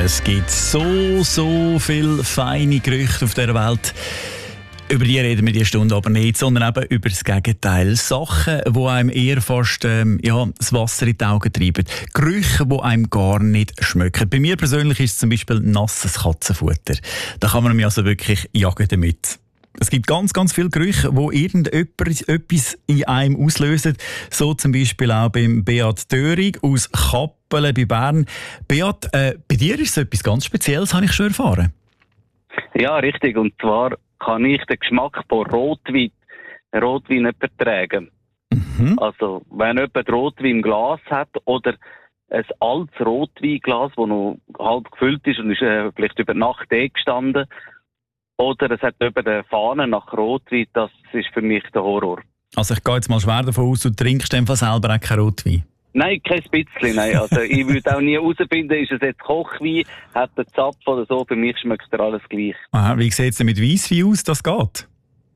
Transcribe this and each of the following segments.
Es gibt so viele feine Gerüche auf dieser Welt. Über die reden wir diese Stunde aber nicht, sondern eben über das Gegenteil. Sachen, die einem eher fast das Wasser in die Augen treiben. Gerüche, die einem gar nicht schmecken. Bei mir persönlich ist es zum Beispiel nasses Katzenfutter. Da kann man mich also wirklich jagen damit. Es gibt ganz viele Gerüche, die irgendetwas in einem auslösen. So zum Beispiel auch beim Beat Dörig aus Kappelen bei Bern. Beat, bei dir ist es etwas ganz Spezielles, habe ich schon erfahren. Ja, richtig. Und zwar kann ich den Geschmack von Rotwein nicht vertragen. Mhm. Also, wenn jemand Rotwein im Glas hat oder ein altes Rotweinglas, das noch halb gefüllt ist und ist vielleicht über Nacht gestanden, oder es hat über der Fahne nach Rotwein, das ist für mich der Horror. Also ich gehe jetzt mal schwer davon aus, du trinkst einfach selber auch keinen Rotwein? Nein, kein bisschen, nein. Also ich würde auch nie herausfinden, ist es jetzt Kochwein, hat er Zapf oder so, für mich schmeckt er alles gleich. Aha, wie sieht es denn mit Weisswein aus, das geht?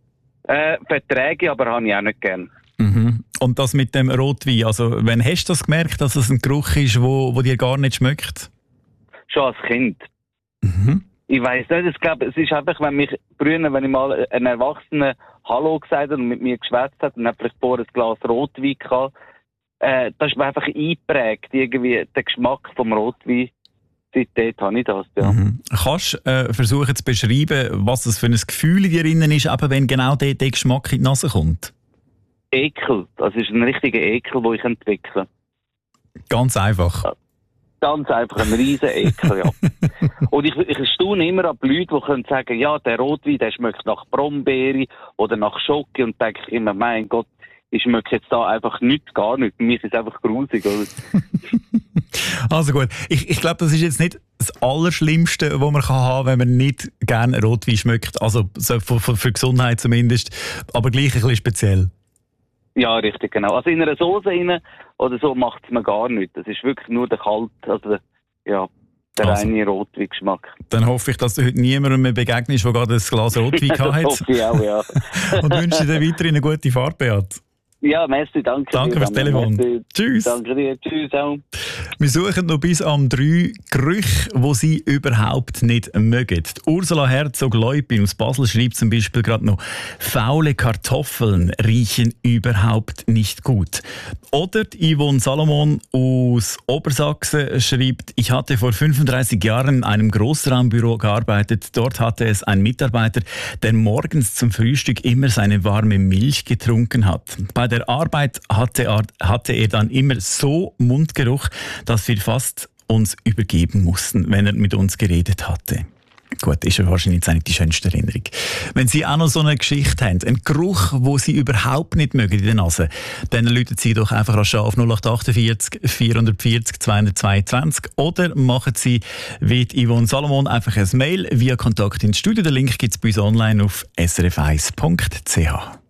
Verträge, aber habe ich auch nicht gern. Mhm. Und das mit dem Rotwein, also wann hast du das gemerkt, dass es ein Geruch ist, wo dir gar nicht schmeckt? Schon als Kind. Mhm. Ich weiss nicht, ich glaube, es ist einfach, wenn ich mal einen Erwachsenen Hallo gesagt hat und mit mir geschwätzt hat und hat vielleicht vorher ein Glas Rotwein gehabt, das ist mir einfach eingeprägt, irgendwie der Geschmack vom Rotwein. Seitdem habe ich das, ja. Mhm. Kannst du versuchen zu beschreiben, was das für ein Gefühl in dir innen ist, eben wenn genau der Geschmack in die Nase kommt? Ekel. Das ist ein richtiger Ekel, den ich entwickle. Ganz einfach. Ja. Ganz einfach ein riesen Ekel, ja. Und ich staune immer an die Leute, die können sagen, ja, der Rotwein, der schmeckt nach Brombeere oder nach Schoki und denke ich immer, mein Gott, ich schmecke jetzt da einfach nichts, gar nichts. Für mich ist es einfach grusig, oder? Also gut, ich glaube, das ist jetzt nicht das Allerschlimmste, was man haben kann, wenn man nicht gerne Rotwein schmeckt. Also so für Gesundheit zumindest, aber gleich ein bisschen speziell. Ja, richtig, genau. Also in einer Soße rein oder so macht es mir gar nichts. Das ist wirklich nur der der reine Rotweingeschmack. Dann hoffe ich, dass du heute niemandem mehr begegnest, der gerade ein Glas Rotwein gehabt hat. Das hoffe ich auch, ja. Und wünsche dir weiterhin eine gute Fahrt, Beat. Ja, merci, danke. Danke fürs Telefon. Merci. Tschüss. Danke dir, tschüss auch. Wir suchen noch bis am 3 Gerüche, die sie überhaupt nicht mögen. Die Ursula Herzog-Leupin aus Basel schreibt zum Beispiel gerade noch, faule Kartoffeln riechen überhaupt nicht gut. Oder die Yvonne Salomon aus Obersachsen schreibt, ich hatte vor 35 Jahren in einem Großraumbüro gearbeitet. Dort hatte es ein Mitarbeiter, der morgens zum Frühstück immer seine warme Milch getrunken hat. Bei der Arbeit hatte er dann immer so Mundgeruch, dass wir fast uns übergeben mussten, wenn er mit uns geredet hatte. Gut, ist ja wahrscheinlich jetzt nicht die schönste Erinnerung. Wenn Sie auch noch so eine Geschichte haben, einen Geruch, den Sie überhaupt nicht mögen in der Nase, dann rufen Sie doch einfach auf 0848 440 222 oder machen Sie wie Yvonne Salomon einfach ein Mail via Kontakt ins Studio. Den Link gibt es bei uns online auf srf1.ch.